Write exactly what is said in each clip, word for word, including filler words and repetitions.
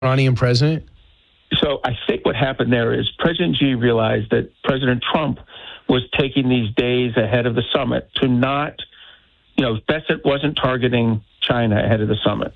Iranian president? So I think what happened there is President Xi realized that President Trump was taking these days ahead of the summit to not, you know, Bessent wasn't targeting China ahead of the summit.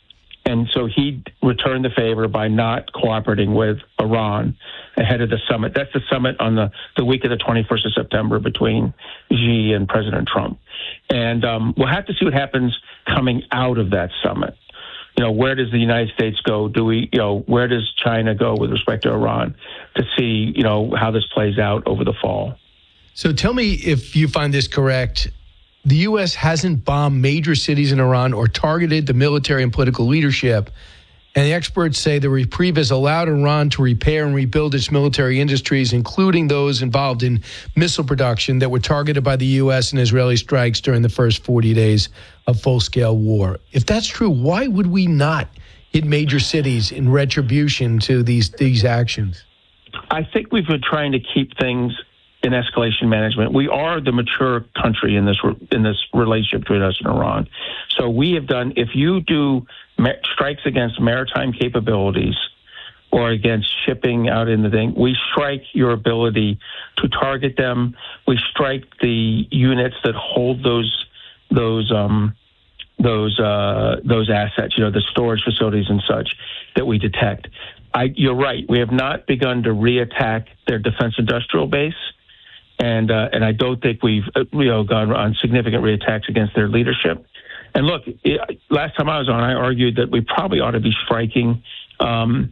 And so he returned the favor by not cooperating with Iran ahead of the summit. That's the summit on the, the week of the twenty-first of September between Xi and President Trump. And um, we'll have to see what happens coming out of that summit. You know, where does the United States go? Do we, you know, where does China go with respect to Iran to see, you know, how this plays out over the fall? So tell me if you find this correct. The U S hasn't bombed major cities in Iran or targeted the military and political leadership. And the experts say the reprieve has allowed Iran to repair and rebuild its military industries, including those involved in missile production that were targeted by the U S and Israeli strikes during the first forty days of full-scale war. If that's true, why would we not hit major cities in retribution to these these actions? I think we've been trying to keep things in escalation management. We are the mature country in this in this relationship between us and Iran. So we have done, if you do strikes against maritime capabilities or against shipping out in the thing, we strike your ability to target them. We strike the units that hold those those um, those uh, those assets, you know, the storage facilities and such that we detect. I, you're right. We have not begun to reattack their defense industrial base. And uh, and I don't think we've you know gone on significant reattacks against their leadership. And look, it, last time I was on, I argued that we probably ought to be striking um,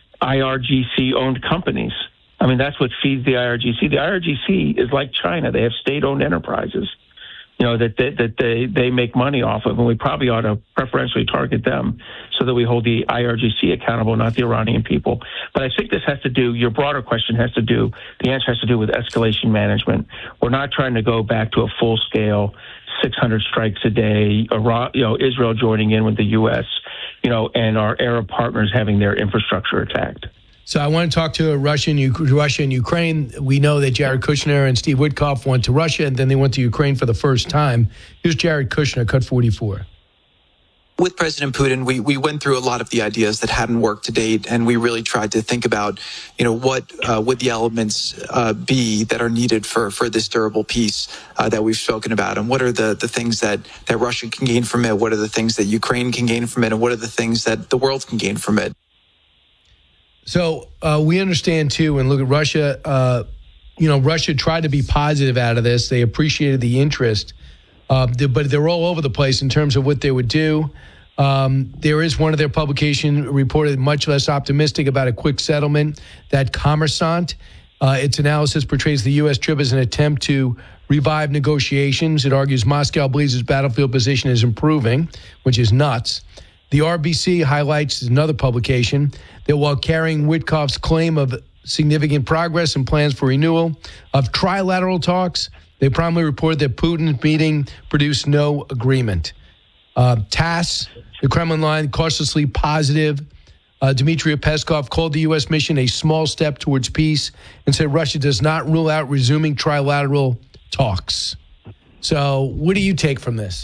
I R G C-owned companies. I mean, that's what feeds the I R G C. The I R G C is like China; they have state-owned enterprises, you know, that they, that they they make money off of, and we probably ought to preferentially target them so that we hold the I R G C accountable, not the Iranian people. But I think this has to do, your broader question has to do, the answer has to do with escalation management. We're not trying to go back to a full-scale six hundred strikes a day, Iran, you know, Israel joining in with the U S, you know, and our Arab partners having their infrastructure attacked. So I want to talk to Russia and, Russia and Ukraine. We know that Jared Kushner and Steve Witkoff went to Russia, and then they went to Ukraine for the first time. Here's Jared Kushner, cut forty-four. With President Putin, we, we went through a lot of the ideas that hadn't worked to date, and we really tried to think about, you know, what uh, would the elements uh, be that are needed for, for this durable peace uh, that we've spoken about, and what are the, the things that, that Russia can gain from it, what are the things that Ukraine can gain from it, and what are the things that the world can gain from it. So uh, we understand, too, and look at Russia, uh, you know, Russia tried to be positive out of this. They appreciated the interest, uh, but they're all over the place in terms of what they would do. Um, there is one of their publications reported much less optimistic about a quick settlement, that Kommersant. Uh, its analysis portrays the U S trip as an attempt to revive negotiations. It argues Moscow believes its battlefield position is improving, which is nuts. The R B C highlights another publication that while carrying Witkoff's claim of significant progress and plans for renewal of trilateral talks, they promptly reported that Putin's meeting produced no agreement. Uh, TASS, the Kremlin line, cautiously positive. Uh, Dmitry Peskov called the U S mission a small step towards peace and said Russia does not rule out resuming trilateral talks. So what do you take from this?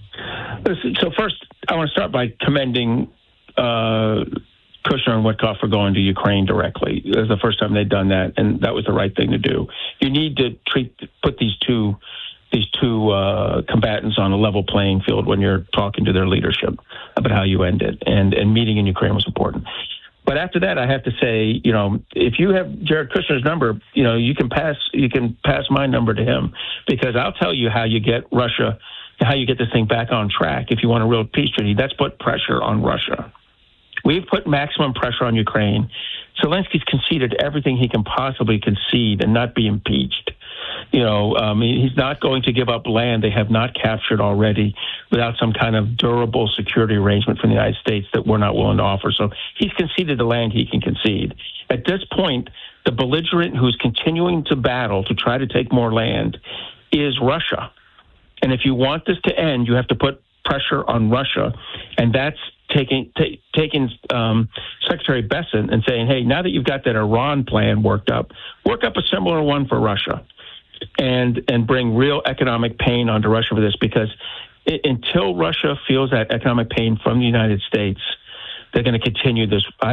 So first, I want to start by commending uh, Kushner and Witkoff for going to Ukraine directly. It was the first time they'd done that, and that was the right thing to do. You need to treat put these two these two uh, combatants on a level playing field when you're talking to their leadership about how you end it. And, and meeting in Ukraine was important. But after that, I have to say, you know, if you have Jared Kushner's number, you know, you can pass you can pass my number to him, because I'll tell you how you get Russia, how you get this thing back on track if you want a real peace treaty. That's put pressure on Russia. We've put maximum pressure on Ukraine. Zelensky's conceded everything he can possibly concede and not be impeached. You know, um, he's not going to give up land they have not captured already without some kind of durable security arrangement from the United States that we're not willing to offer. So he's conceded the land he can concede. At this point, the belligerent who's continuing to battle to try to take more land is Russia. And if you want this to end, you have to put pressure on Russia. And that's taking t- taking um, Secretary Bessent and saying, hey, now that you've got that Iran plan worked up, work up a similar one for Russia. And and bring real economic pain onto Russia for this, because it, until Russia feels that economic pain from the United States, they're going to continue this. I